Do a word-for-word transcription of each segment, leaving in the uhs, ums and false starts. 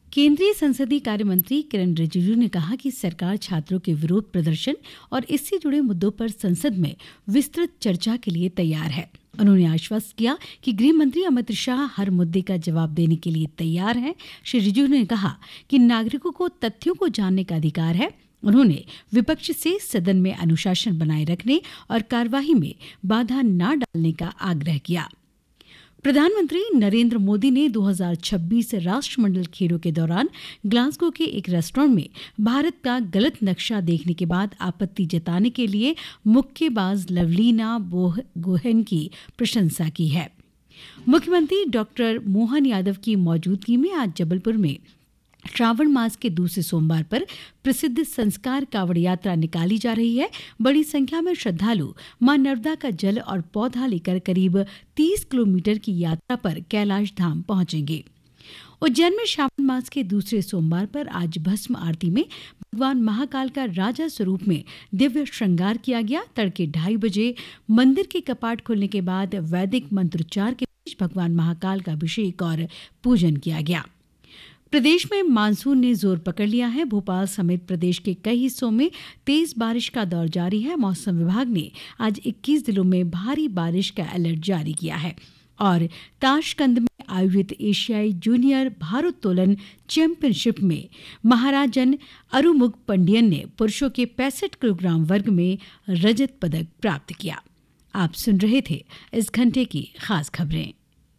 केंद्रीय संसदीय कार्य मंत्री किरण रिजिजू ने कहा कि सरकार छात्रों के विरोध प्रदर्शन और इससे जुड़े मुद्दों पर संसद में विस्तृत चर्चा के लिए तैयार है। उन्होंने आश्वस्त किया कि गृह मंत्री अमित शाह हर मुद्दे का जवाब देने के लिए तैयार हैं। श्री रिजिजू ने कहा कि नागरिकों को तथ्यों को जानने का अधिकार है। उन्होंने विपक्ष से सदन में अनुशासन बनाए रखने और कार्यवाही में बाधा न डालने का आग्रह किया। प्रधानमंत्री नरेंद्र मोदी ने दो हज़ार छब्बीस राष्ट्रमंडल खेलों के दौरान ग्लासगो के एक रेस्टोरेंट में भारत का गलत नक्शा देखने के बाद आपत्ति जताने के लिए मुक्केबाज लवलीना बोरगोहेन की प्रशंसा की है। मुख्यमंत्री डॉक्टर मोहन यादव की मौजूदगी में आज जबलपुर में श्रावण मास के दूसरे सोमवार पर प्रसिद्ध संस्कार कावड़ यात्रा निकाली जा रही है। बड़ी संख्या में श्रद्धालु मां नर्मदा का जल और पौधा लेकर करीब तीस किलोमीटर की यात्रा पर कैलाश धाम पहुंचेंगे। उज्जैन में श्रावण मास के दूसरे सोमवार पर आज भस्म आरती में भगवान महाकाल का राजा स्वरूप में दिव्य श्रृंगार किया गया। तड़के ढाई बजे मंदिर के कपाट खुलने के बाद वैदिक मंत्रोच्चार के बीच भगवान महाकाल का अभिषेक और पूजन किया गया। प्रदेश में मानसून ने जोर पकड़ लिया है। भोपाल समेत प्रदेश के कई हिस्सों में तेज बारिश का दौर जारी है। मौसम विभाग ने आज इक्कीस जिलों में भारी बारिश का अलर्ट जारी किया है। और ताशकंद में आयोजित एशियाई जूनियर भारोत्तोलन चैंपियनशिप में महाराजन अरुमुग पंडियन ने पुरुषों के पैंसठ किलोग्राम वर्ग में रजत पदक प्राप्त किया। आप सुन रहे थे इस घंटे की खास खबरें।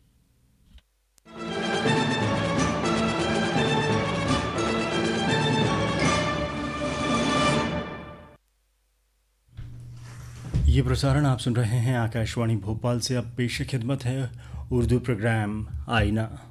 ये प्रसारण आप सुन रहे हैं आकाशवाणी भोपाल से। अब पेश खिदमत है उर्दू प्रोग्राम आईना।